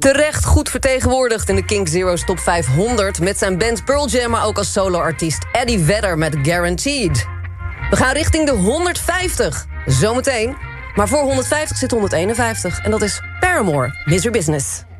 Terecht goed vertegenwoordigd in de King Zero's Top 500... met zijn band Pearl Jam, maar ook als soloartiest Eddie Vedder met Guaranteed. We gaan richting de 150, zometeen. Maar voor 150 zit 151 en dat is Paramore, Miss Your Business.